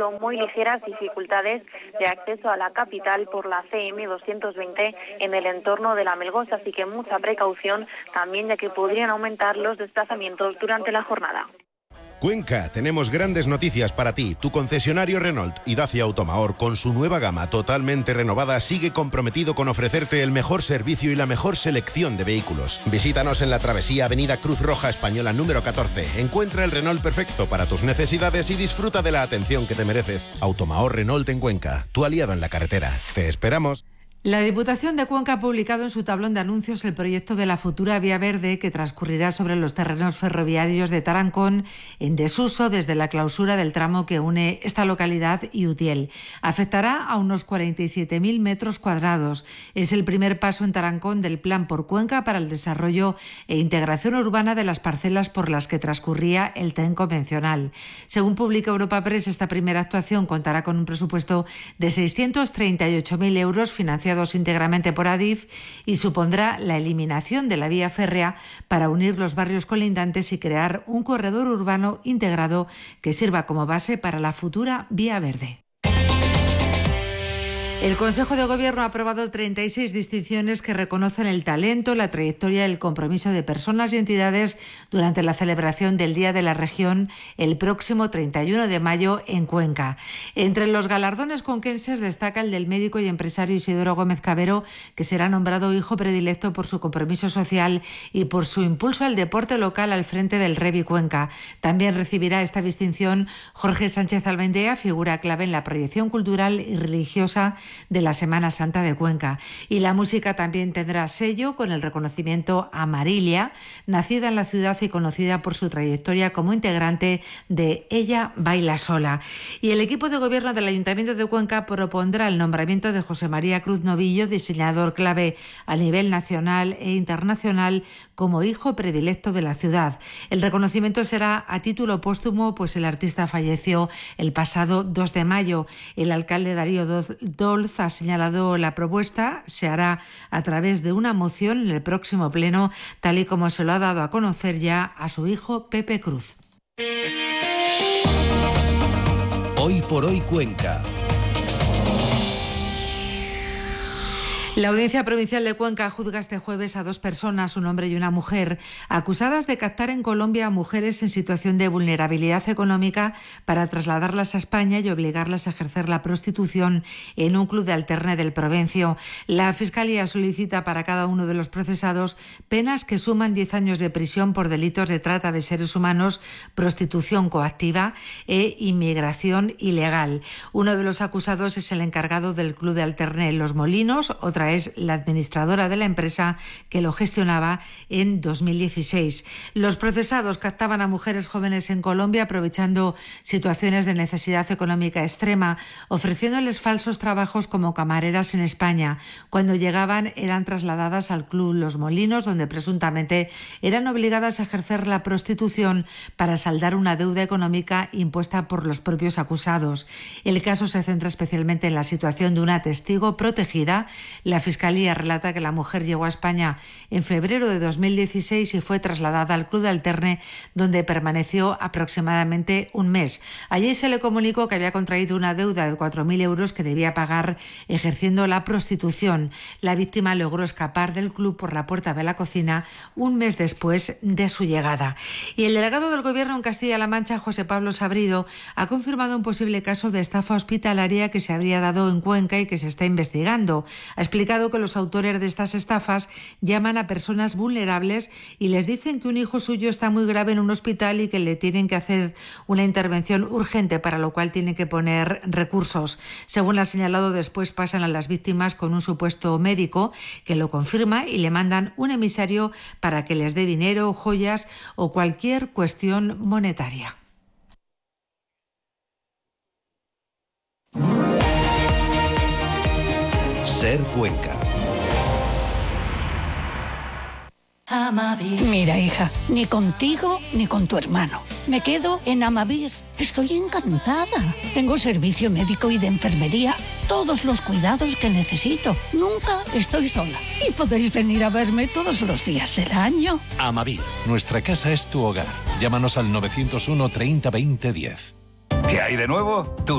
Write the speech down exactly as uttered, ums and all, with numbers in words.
solo muy ligeras dificultades de acceso a la capital por la C M doscientos veinte en el entorno de la Melgosa, así que mucha precaución también, ya que podrían aumentar los desplazamientos durante la jornada. Cuenca, tenemos grandes noticias para ti. Tu concesionario Renault y Dacia Automahor, con su nueva gama totalmente renovada, sigue comprometido con ofrecerte el mejor servicio y la mejor selección de vehículos. Visítanos en la travesía Avenida Cruz Roja Española número catorce. Encuentra el Renault perfecto para tus necesidades y disfruta de la atención que te mereces. Automahor Renault en Cuenca, tu aliado en la carretera. Te esperamos. La Diputación de Cuenca ha publicado en su tablón de anuncios el proyecto de la futura vía verde que transcurrirá sobre los terrenos ferroviarios de Tarancón, en desuso desde la clausura del tramo que une esta localidad y Utiel. Afectará a unos cuarenta y siete mil metros cuadrados. Es el primer paso en Tarancón del Plan por Cuenca para el desarrollo e integración urbana de las parcelas por las que transcurría el tren convencional. Según publica Europa Press, esta primera actuación contará con un presupuesto de seiscientos treinta y ocho mil euros financiados íntegramente por Adif y supondrá la eliminación de la vía férrea para unir los barrios colindantes y crear un corredor urbano integrado que sirva como base para la futura vía verde. El Consejo de Gobierno ha aprobado treinta y seis distinciones que reconocen el talento, la trayectoria y el compromiso de personas y entidades durante la celebración del Día de la Región el próximo treinta y uno de mayo en Cuenca. Entre los galardones conquenses destaca el del médico y empresario Isidoro Gómez Cabero, que será nombrado hijo predilecto por su compromiso social y por su impulso al deporte local al frente del Revi Cuenca. También recibirá esta distinción Jorge Sánchez Almendea, figura clave en la proyección cultural y religiosa de la Semana Santa de Cuenca. Y la música también tendrá sello con el reconocimiento a Marilia, nacida en la ciudad y conocida por su trayectoria como integrante de Ella Baila Sola. Y el equipo de gobierno del Ayuntamiento de Cuenca propondrá el nombramiento de José María Cruz Novillo, diseñador clave a nivel nacional e internacional, como hijo predilecto de la ciudad. El reconocimiento será a título póstumo, pues el artista falleció el pasado dos de mayo. El alcalde Darío Dol ha señalado la propuesta se hará a través de una moción en el próximo pleno, tal y como se lo ha dado a conocer ya a su hijo Pepe Cruz. Hoy por hoy Cuenca. La Audiencia Provincial de Cuenca juzga este jueves a dos personas, un hombre y una mujer, acusadas de captar en Colombia a mujeres en situación de vulnerabilidad económica para trasladarlas a España y obligarlas a ejercer la prostitución en un club de alterne del Provencio. La Fiscalía solicita para cada uno de los procesados penas que suman diez años de prisión por delitos de trata de seres humanos, prostitución coactiva e inmigración ilegal. Uno de los acusados es el encargado del club de alterne Los Molinos, otra es la administradora de la empresa que lo gestionaba en dos mil dieciséis. Los procesados captaban a mujeres jóvenes en Colombia aprovechando situaciones de necesidad económica extrema, ofreciéndoles falsos trabajos como camareras en España. Cuando llegaban eran trasladadas al club Los Molinos, donde presuntamente eran obligadas a ejercer la prostitución para saldar una deuda económica impuesta por los propios acusados. El caso se centra especialmente en la situación de una testigo protegida. La Fiscalía relata que la mujer llegó a España en febrero de dos mil dieciséis y fue trasladada al club de alterne, donde permaneció aproximadamente un mes. Allí se le comunicó que había contraído una deuda de cuatro mil euros que debía pagar ejerciendo la prostitución. La víctima logró escapar del club por la puerta de la cocina un mes después de su llegada. Y el delegado del Gobierno en Castilla-La Mancha, José Pablo Sabrido, ha confirmado un posible caso de estafa hospitalaria que se habría dado en Cuenca y que se está investigando. Ha explicado que los autores de estas estafas llaman a personas vulnerables y les dicen que un hijo suyo está muy grave en un hospital y que le tienen que hacer una intervención urgente, para lo cual tienen que poner recursos. Según ha señalado, después pasan a las víctimas con un supuesto médico que lo confirma y le mandan un emisario para que les dé dinero, joyas o cualquier cuestión monetaria. Ser Cuenca. Amavir. Mira, hija, ni contigo ni con tu hermano. Me quedo en Amavir. Estoy encantada. Tengo servicio médico y de enfermería, todos los cuidados que necesito. Nunca estoy sola. Y podéis venir a verme todos los días del año. Amavir, nuestra casa es tu hogar. Llámanos al novecientos uno treinta veinte diez. ¿Qué hay de nuevo? Tú